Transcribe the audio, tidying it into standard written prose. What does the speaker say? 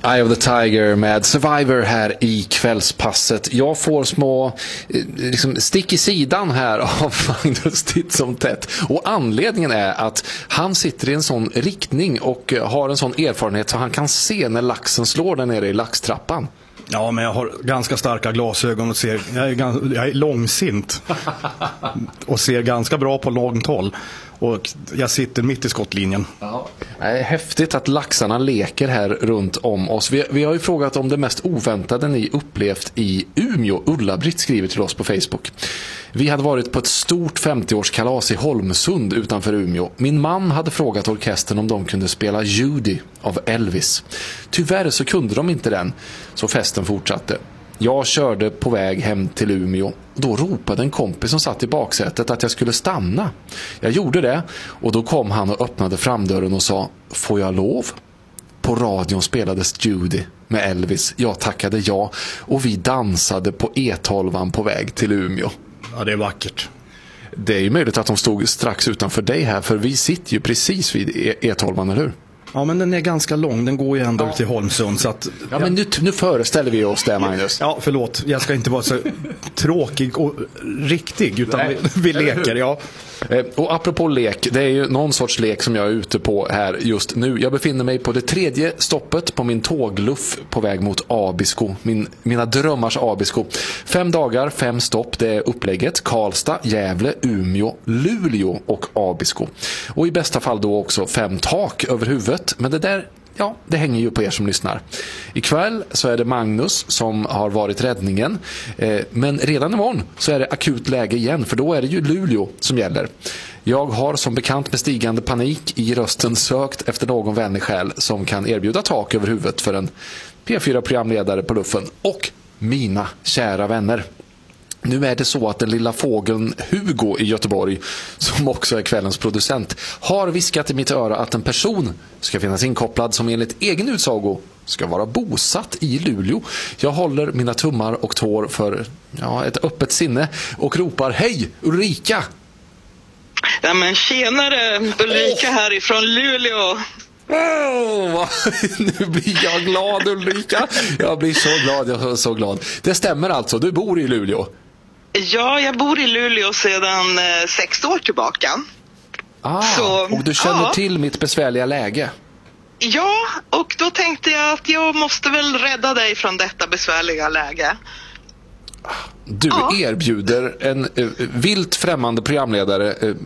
Eye of the Tiger med Survivor här i kvällspasset. Jag får små stick i sidan här av Magnus titt som tätt. Och anledningen är att han sitter i en sån riktning och har en sån erfarenhet så han kan se när laxen slår där nere i laxtrappan. Ja, men jag har ganska starka glasögon och ser, jag är långsint och ser ganska bra på långt håll. Och jag sitter mitt i skottlinjen. Ja. Det är häftigt att laxarna leker här runt om oss. Vi har ju frågat om det mest oväntade ni upplevt i Umeå. Ulla-Britt skriver till oss på Facebook. Vi hade varit på ett stort 50-årskalas i Holmsund utanför Umeå. Min man hade frågat orkestern om de kunde spela Judy av Elvis. Tyvärr så kunde de inte den, så festen fortsatte. Jag körde på väg hem till Umeå. Då ropade en kompis som satt i baksätet att jag skulle stanna. Jag gjorde det och då kom han och öppnade framdörren och sa: får jag lov? På radion spelades Judy med Elvis. Jag tackade ja och vi dansade på E12 på väg till Umeå. Ja, det är vackert. Det är ju möjligt att de stod strax utanför dig här, för vi sitter ju precis vid E12, eller hur? Ja, men den är ganska lång. Den går ju ändå ut till Holmsund. Så att, ja, men nu föreställer vi oss det, Magnus. Ja, förlåt. Jag ska inte vara så tråkig och riktig, utan vi leker, ja. Och apropå lek, det är ju någon sorts lek som jag är ute på här just nu. Jag befinner mig på det 3:e stoppet på min tågluff på väg mot Abisko. Mina drömmars Abisko. 5 dagar, 5 stopp, det är upplägget. Karlstad, Gävle, Umeå, Luleå och Abisko. Och i bästa fall då också 5 tak över huvudet. Men det där, ja, det hänger ju på er som lyssnar. Ikväll så är det Magnus som har varit räddningen. Men redan imorgon så är det akut läge igen, för då är det ju Luleå som gäller. Jag har som bekant med stigande panik i rösten sökt efter någon vänlig själ som kan erbjuda tak över huvudet för en P4-programledare på luffen. Och mina kära vänner. Nu är det så att den lilla fågeln Hugo i Göteborg, som också är kvällens producent, har viskat i mitt öra att en person ska finnas inkopplad som enligt egen utsago ska vara bosatt i Luleå. Jag håller mina tummar och tår för ett öppet sinne och ropar: hej Ulrika! Ja, men tjenare, Ulrika härifrån Luleå. Nu blir jag glad, Ulrika. Jag blir så glad, jag är så glad. Det stämmer alltså, du bor i Luleå. Ja, jag bor i Luleå sedan 6 år tillbaka. Och du känner till mitt besvärliga läge? Ja, och då tänkte jag att jag måste väl rädda dig från detta besvärliga läge. Du erbjuder en vilt främmande programledare